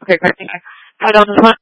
Okay, great. Thank you. Hold on just one.